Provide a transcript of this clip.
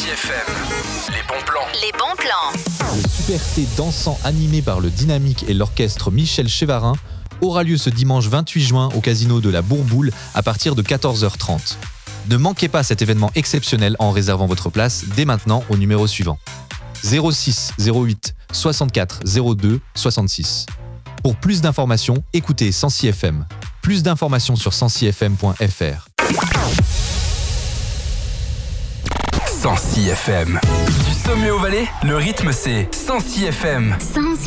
FM. Les bons plans. Les bons plans. Le Super T dansant animé par le dynamique et l'orchestre Michel Chevarin aura lieu ce dimanche 28 juin au casino de la Bourboule à partir de 14h30. Ne manquez pas cet événement exceptionnel en réservant votre place dès maintenant au numéro suivant 06 08 64 02 66. Pour plus d'informations, écoutez Sensi FM. Plus d'informations sur sensifm.fr. Sensi FM. Du sommet au Valais, le rythme c'est Sensi FM. Sensi